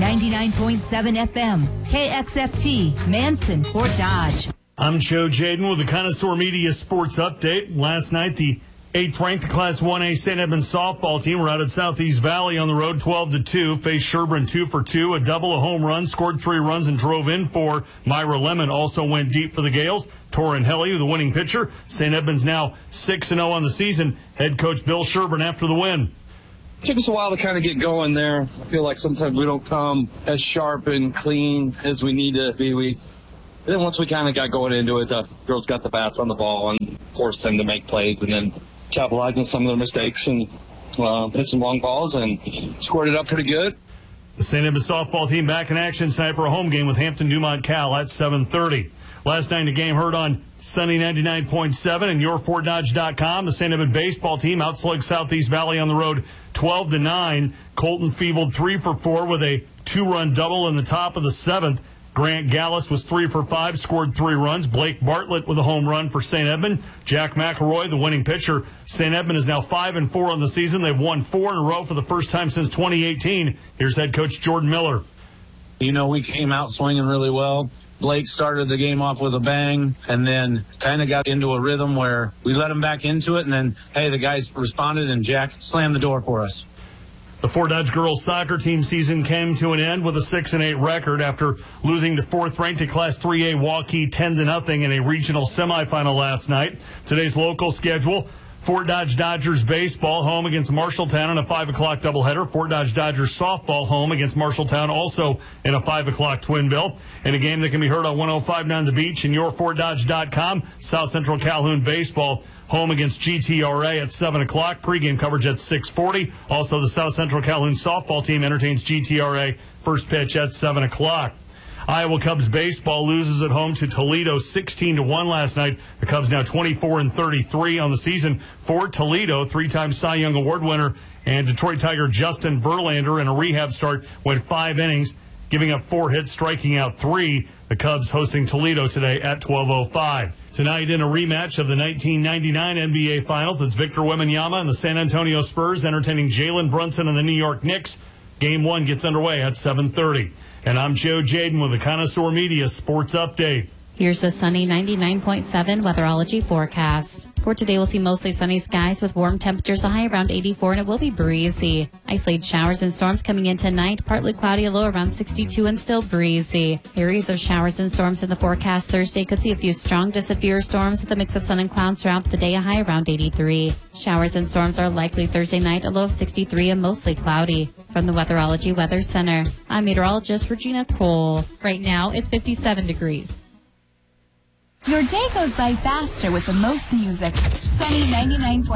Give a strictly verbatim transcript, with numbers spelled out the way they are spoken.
ninety-nine point seven F M, K X F T, Manson, Fort Dodge. I'm Joe Jaden with the Connoisseur Media Sports Update. Last night, the eighth-ranked Class one A Saint Edmunds softball team were out at Southeast Valley on the road twelve to two, faced Sherburne two for two, a double, a home run, scored three runs, and drove in four. Myra Lemon also went deep for the Gales. Torin Helly, the winning pitcher. Saint Edmunds now six and oh on the season. Head coach Bill Sherburne after the win. It took us a while to kind of get going there. I feel like sometimes we don't come as sharp and clean as we need to be. We Then once we kind of got going into it, the girls got the bats on the ball and forced them to make plays and then capitalized on some of their mistakes and uh, hit some long balls and scored it up pretty good. The Saint Edmunds softball team back in action tonight for a home game with Hampton Dumont Cal at seven thirty. Last night, the game heard on Sunny ninety-nine point seven and your fort dodge dot com. The Saint Edmunds baseball team outslugged Southeast Valley on the road twelve to nine. Colton Feebled three for four with a two-run double in the top of the seventh. Grant Gallus was three for five, scored three runs. Blake Bartlett with a home run for Saint Edmunds. Jack McElroy, the winning pitcher. Saint Edmunds is now five and four on the season. They've won four in a row for the first time since twenty eighteen. Here's head coach Jordan Miller. You know, we came out swinging really well. Blake started the game off with a bang and then kind of got into a rhythm where we let him back into it. And then, hey, the guys responded and Jack slammed the door for us. The Fort Dodge girls soccer team season came to an end with a six and eight record after losing to fourth-ranked Class three A Waukee ten to nothing in a regional semifinal last night. Today's local schedule: Fort Dodge Dodgers baseball home against Marshalltown in a five o'clock doubleheader. Fort Dodge Dodgers softball home against Marshalltown also in a five o'clock twin bill. In a game that can be heard on one oh five point nine The Beach and your fort dodge dot com, South Central Calhoun baseball home against G T R A at seven o'clock. Pregame coverage at six forty. Also, the South Central Calhoun softball team entertains G T R A. First pitch at seven o'clock. Iowa Cubs baseball loses at home to Toledo sixteen to one last night. The Cubs now twenty-four and thirty-three on the season. For Toledo, three-time Cy Young Award winner and Detroit Tiger Justin Verlander in a rehab start went five innings, giving up four hits, striking out three. The Cubs hosting Toledo today at twelve oh five. Tonight in a rematch of the nineteen ninety-nine N B A Finals, it's Victor Wembanyama and the San Antonio Spurs entertaining Jalen Brunson and the New York Knicks. Game one gets underway at seven thirty. And I'm Joe Jaden with the Connoisseur Media Sports Update. Here's the sunny ninety-nine point seven weatherology forecast. For today, we'll see mostly sunny skies with warm temperatures, a high around eighty-four, and it will be breezy. Isolated showers and storms coming in tonight, partly cloudy, a low around sixty-two, and still breezy. Areas of showers and storms in the forecast Thursday could see a few strong to severe storms with a mix of sun and clouds throughout the day, a high around eighty-three. Showers and storms are likely Thursday night, a low of sixty-three, and mostly cloudy. From the Weatherology Weather Center, I'm meteorologist Regina Cole. Right now, it's fifty-seven degrees. Your day goes by faster with the most music. Sunny ninety-nine point